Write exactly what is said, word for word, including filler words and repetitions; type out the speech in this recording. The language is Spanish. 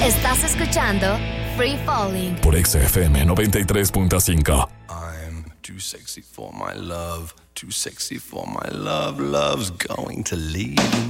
Estás escuchando Free Falling por X F M noventa y tres punto cinco. I'm too sexy for my love, too sexy for my love. Love's going to leave